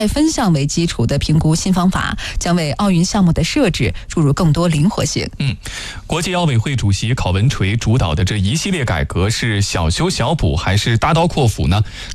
分项为基础的评估新方法，将为奥运项目的设置注入更多灵活性。 国际奥委会主席郝文垂主导的这一系列改革是小修小补还是大刀阔斧呢？